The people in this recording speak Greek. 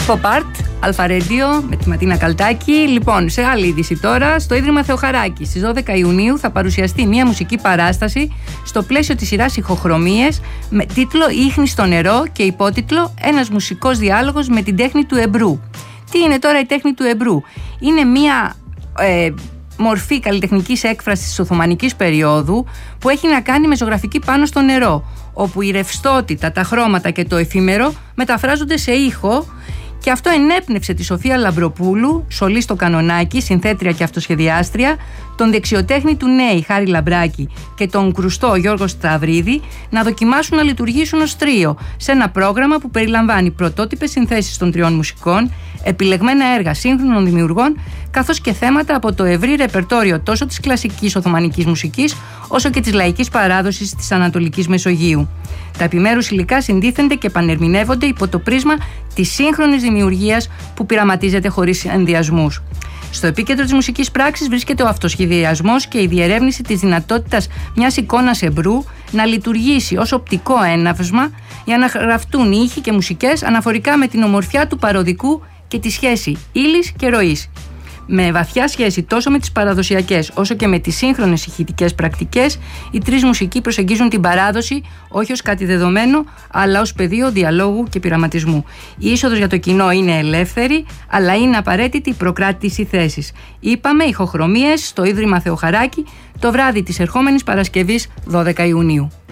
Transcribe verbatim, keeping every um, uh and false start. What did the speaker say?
Pop Art, Αλφα Radio με τη Ματίνα Καλτάκη. Λοιπόν, σε άλλη είδηση τώρα, στο Ίδρυμα Θεοχαράκη στις δώδεκα Ιουνίου θα παρουσιαστεί μια μουσική παράσταση στο πλαίσιο της σειράς Ηχοχρωμίες με τίτλο «Ίχνη στο νερό» και υπότιτλο «Ένας μουσικός διάλογος με την τέχνη του εμπρού». Τι είναι τώρα η τέχνη του εμπρού? Είναι μια ε, μορφή καλλιτεχνικής έκφρασης της Οθωμανικής περίοδου που έχει να κάνει με ζωγραφική πάνω στο νερό, όπου η ρευστότητα, τα χρώματα και το εφήμερο μεταφράζονται σε ήχο. Και αυτό ενέπνευσε τη Σοφία Λαμπροπούλου, σολή στο κανονάκι, συνθέτρια και αυτοσχεδιάστρια, τον δεξιοτέχνη του Νέη Χάρη Λαμπράκη και τον κρουστό Γιώργο Σταυρίδη να δοκιμάσουν να λειτουργήσουν ως τρίο σε ένα πρόγραμμα που περιλαμβάνει πρωτότυπες συνθέσεις των τριών μουσικών, επιλεγμένα έργα σύγχρονων δημιουργών, καθώς και θέματα από το ευρύ ρεπερτόριο τόσο της κλασικής οθωμανικής μουσικής όσο και της λαϊκής παράδοσης της Ανατολικής Μεσογείου. Τα επιμέρους υλικά συντίθενται και πανερμηνεύονται υπό το πρίσμα της σύγχρονης δημιουργίας που πειραματίζεται χωρίς ενδιασμούς. Στο επίκεντρο της μουσικής πράξης βρίσκεται ο αυτοσχεδιασμός και η διερεύνηση της δυνατότητας μιας εικόνας εμπρού να λειτουργήσει ως οπτικό έναυσμα για να γραφτούν ήχοι και μουσικές αναφορικά με την ομορφιά του παροδικού και τη σχέση ύλης και ροής. Με βαθιά σχέση τόσο με τις παραδοσιακές όσο και με τις σύγχρονες ηχητικές πρακτικές, οι τρεις μουσικοί προσεγγίζουν την παράδοση όχι ως κάτι δεδομένο, αλλά ως πεδίο διαλόγου και πειραματισμού. Η είσοδος για το κοινό είναι ελεύθερη, αλλά είναι απαραίτητη η προκράτηση θέσης. Είπαμε Ηχοχρωμίες στο Ίδρυμα Θεοχαράκη το βράδυ της ερχόμενης Παρασκευής δώδεκα Ιουνίου.